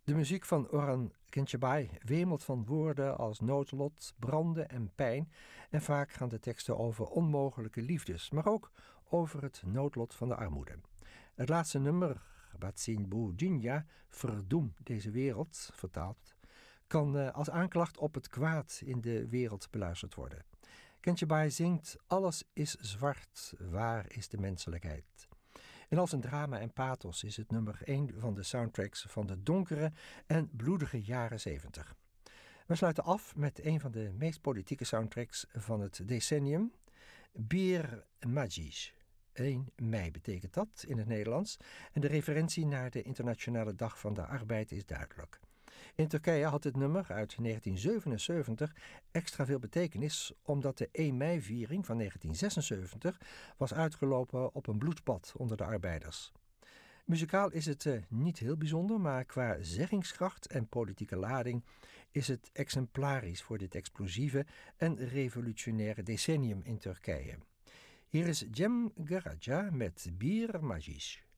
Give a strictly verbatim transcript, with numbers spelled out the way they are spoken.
De muziek van Orhan Gencebay wemelt van woorden als noodlot, branden en pijn en vaak gaan de teksten over onmogelijke liefdes, maar ook over het noodlot van de armoede. Het laatste nummer, Batsin Bu Dunya, verdoem deze wereld, vertaald, kan uh, als aanklacht op het kwaad in de wereld beluisterd worden. Gencebay zingt: alles is zwart, waar is de menselijkheid? En als een drama en pathos is het nummer één van de soundtracks van de donkere en bloedige jaren zeventig. We sluiten af met een van de meest politieke soundtracks van het decennium, Bir Meclis. één mei betekent dat in het Nederlands en de referentie naar de Internationale Dag van de Arbeid is duidelijk. In Turkije had het nummer uit negentien zevenenzeventig extra veel betekenis omdat de één mei-viering van negentien zesenzeventig was uitgelopen op een bloedbad onder de arbeiders. Muzikaal is het uh, niet heel bijzonder, maar qua zeggingskracht en politieke lading is het exemplarisch voor dit explosieve en revolutionaire decennium in Turkije. Hier is Cem Karaca met Bir Meclis.